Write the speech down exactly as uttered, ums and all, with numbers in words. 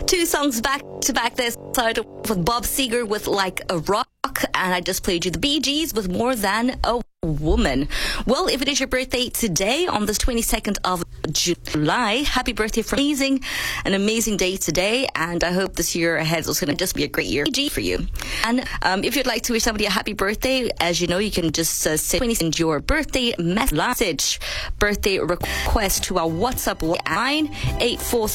Two songs back to back there. Started with Bob Seger with Like a Rock, and I just played you the Bee Gees with More Than a Woman. Well, if it is your birthday today on this twenty-second of July, happy birthday for amazing, an amazing day today, and I hope this year ahead is going to just be a great year for you. And um, if you'd like to wish somebody a happy birthday, as you know, you can just uh, send your birthday message, birthday request to our WhatsApp line eight four